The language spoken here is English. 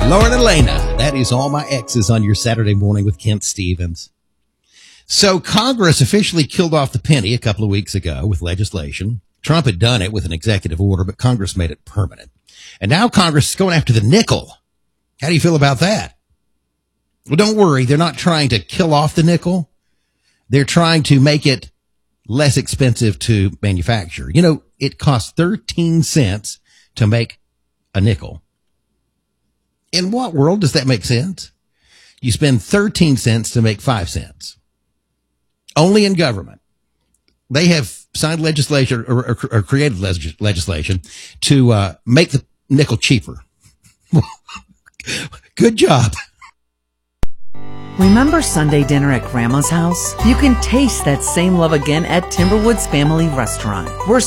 Lauren and Lena, that is All My Exes on your Saturday morning with Kent Stevens. So Congress officially killed off the penny a couple of weeks ago with legislation. Trump had done it with an executive order, but Congress made it permanent. And now Congress is going after the nickel. How do you feel about that? Well, don't worry. They're not trying to kill off the nickel. They're trying to make it less expensive to manufacture. You know, it costs 13 cents to make a nickel. In what world does that make sense? You spend 13 cents to make 5 cents. Only in government. They have signed legislation or created legislation to make the nickel cheaper. Good job. Remember Sunday dinner at Grandma's house? You can taste that same love again at Timberwoods Family Restaurant. We're